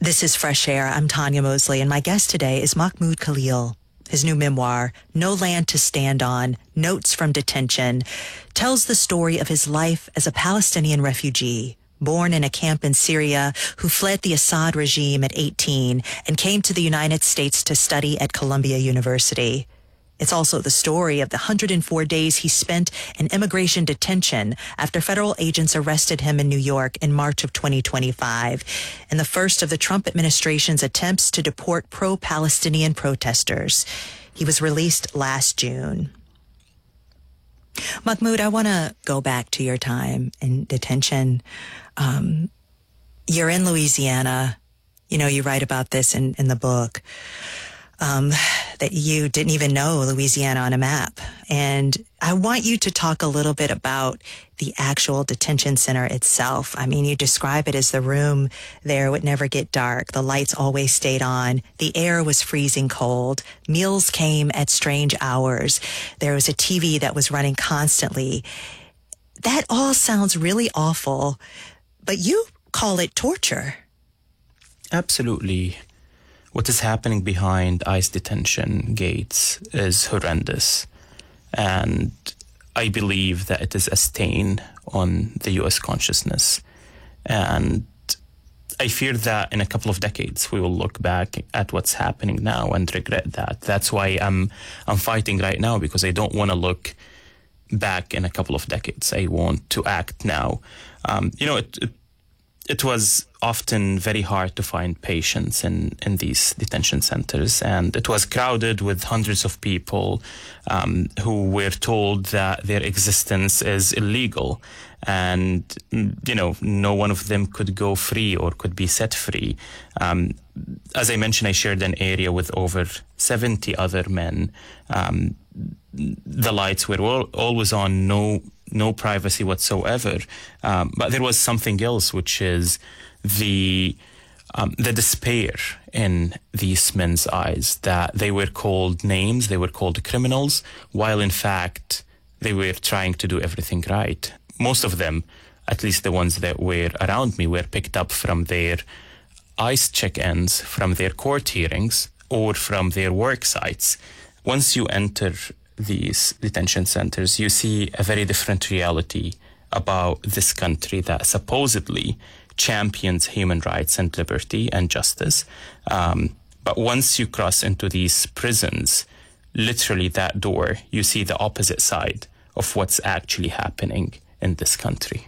This is Fresh Air. I'm Tanya Mosley, and my guest today is Mahmoud Khalil. His new memoir, No Land to Stand On, Notes from Detention, tells the story of his life as a Palestinian refugee, born in a camp in Syria, who fled the Assad regime at 18 and came to the United States to study at Columbia University. It's also the story of the 104 days he spent in immigration detention after federal agents arrested him in New York in March of 2025, in the first of the Trump administration's attempts to deport pro-Palestinian protesters. He was released last June. Mahmoud, I want to go back to your time in detention. You're in Louisiana. You know, you write about this in the book. That you didn't even know Louisiana on a map. And I want you to talk a little bit about the actual detention center itself. I mean, you describe it as the room there would never get dark. The lights always stayed on. The air was freezing cold. Meals came at strange hours. There was a TV that was running constantly. That all sounds really awful, but you call it torture. Absolutely. What is happening behind ICE detention gates is horrendous. And I believe that it is a stain on the U.S. consciousness. And I fear that in a couple of decades, we will look back at what's happening now and regret that. That's why I'm fighting right now, because I don't want to look back in a couple of decades. I want to act now. It was often very hard to find patients in these detention centers, and it was crowded with hundreds of people who were told that their existence is illegal, and no one of them could go free or could be set free. As I mentioned, I shared an area with over 70 other men. The lights were always on, no privacy whatsoever. But there was something else, which is the despair in these men's eyes, that they were called names, they were called criminals, while in fact they were trying to do everything right. Most of them, at least the ones that were around me, were picked up from their ICE check-ins, from their court hearings, or from their work sites. Once you enter these detention centers, you see a very different reality about this country that supposedly champions human rights and liberty and justice. But once you cross into these prisons, literally that door, you see the opposite side of what's actually happening in this country.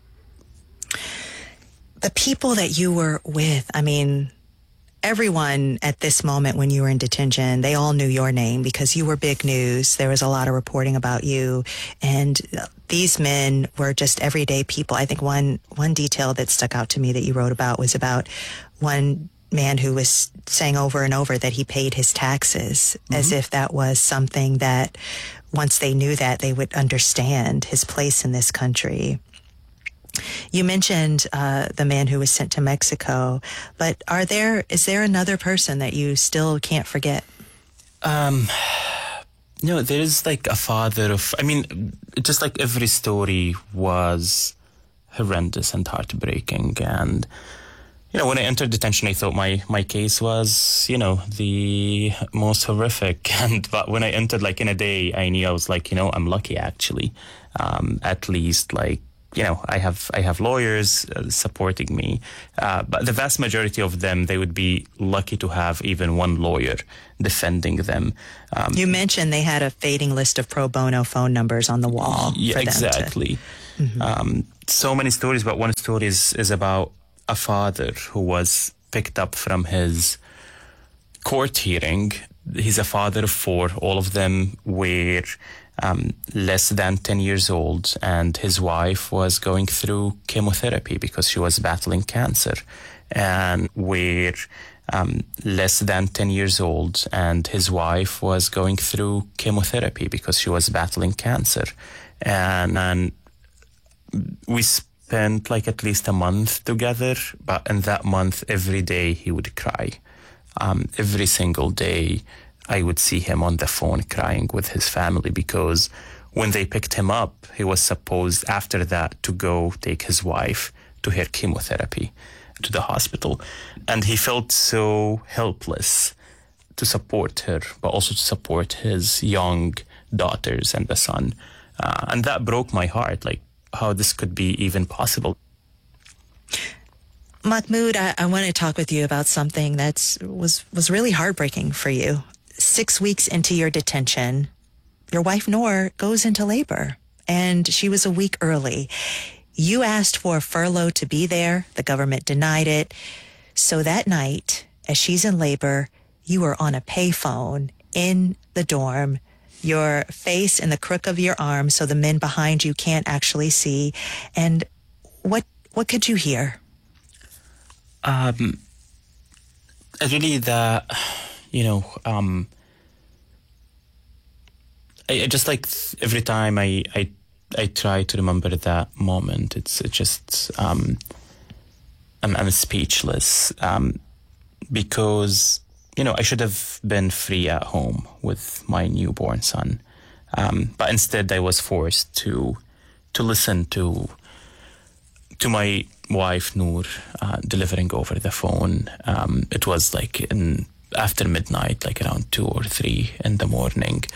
The people that you were with, I mean, everyone at this moment when you were in detention, they all knew your name because you were big news. There was a lot of reporting about you. And these men were just everyday people. I think one detail that stuck out to me that you wrote about was about one man who was saying over and over that he paid his taxes, as if that was something that once they knew that, they would understand his place in this country. You mentioned the man who was sent to Mexico, but is there another person that you still can't forget? No, there is like a father of, just like every story was horrendous and heartbreaking. And, when I entered detention, I thought my case was, the most horrific. But when I entered, like in a day, I knew I was like, I'm lucky actually. At least I have lawyers supporting me, but the vast majority of them, they would be lucky to have even one lawyer defending them. You mentioned they had a fading list of pro bono phone numbers on the wall. Yeah, exactly. So many stories, but one story is about a father who was picked up from his court hearing. He's a father of 4. All of them were less than 10 years old, and his wife was going through chemotherapy because she was battling cancer. And we're less than 10 years old, and his wife was going through chemotherapy because she was battling cancer. And we spent like at least a month together, but in that month, every day he would cry. Every single day, I would see him on the phone crying with his family, because when they picked him up, he was supposed after that to go take his wife to her chemotherapy. to the hospital. And he felt so helpless to support her, but also to support his young daughters and the son. And that broke my heart, like how this could be even possible. Mahmoud, I want to talk with you about something that was really heartbreaking for you. 6 weeks into your detention, your wife Noor goes into labor, and she was a week early. You asked for a furlough to be there. The government denied it. So that night, as she's in labor, you were on a payphone in the dorm, your face in the crook of your arm so the men behind you can't actually see. And what could you hear? Really I just like every time I try to remember that moment, it's just I'm speechless, because I should have been free at home with my newborn son, but instead I was forced to listen to my wife Noor delivering over the phone. It was like after midnight, like around 2 or 3 in the morning.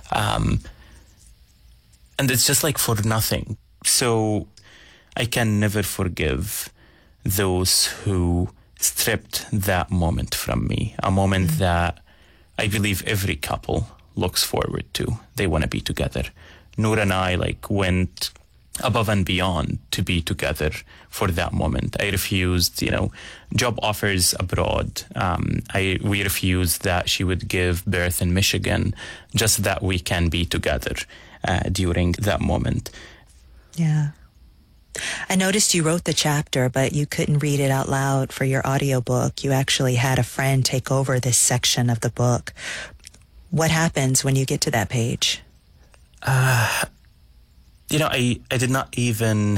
And it's just like for nothing. So I can never forgive those who stripped that moment from me, a moment that I believe every couple looks forward to. They want to be together. Noor and I went above and beyond to be together for that moment. I refused, job offers abroad. We refused that she would give birth in Michigan just that we can be together during that moment. Yeah. I noticed you wrote the chapter, but you couldn't read it out loud for your audiobook. You actually had a friend take over this section of the book. What happens when you get to that page? I did not even,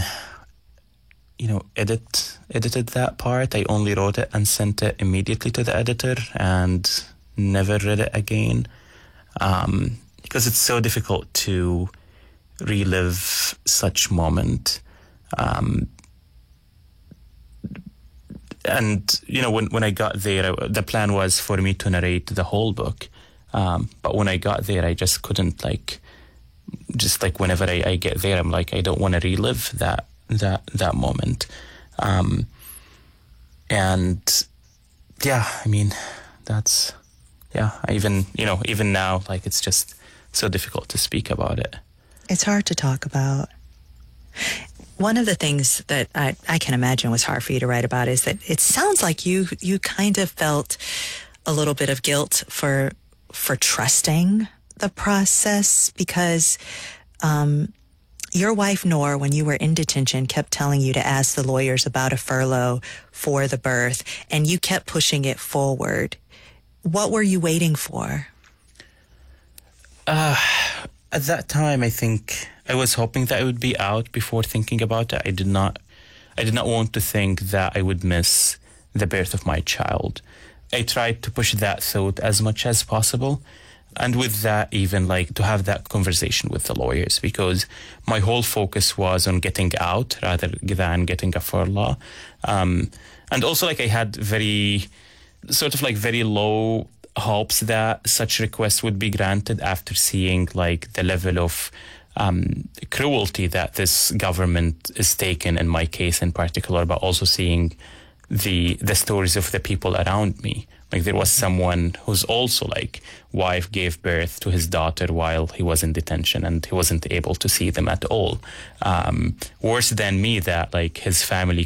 edited that part. I only wrote it and sent it immediately to the editor and never read it again. Because it's so difficult to relive such moment. And, when I got there, the plan was for me to narrate the whole book. But when I got there, I just couldn't whenever I get there, I'm like, I don't want to relive that moment. Even now, it's just so difficult to speak about it. It's hard to talk about. One of the things that I can imagine was hard for you to write about is that it sounds like you kind of felt a little bit of guilt for trusting the process, because your wife Noor, when you were in detention, kept telling you to ask the lawyers about a furlough for the birth, and you kept pushing it forward. What were you waiting for? At that time, I think I was hoping that I would be out before thinking about it. I did not want to think that I would miss the birth of my child. I tried to push that thought as much as possible. And with that, even to have that conversation with the lawyers, because my whole focus was on getting out rather than getting a furlough. And also, I had very low hopes that such requests would be granted after seeing the level of cruelty that this government is taking in my case in particular, but also seeing the stories of the people around me. There was someone who's also wife gave birth to his daughter while he was in detention, and he wasn't able to see them at all. Worse than me, that his family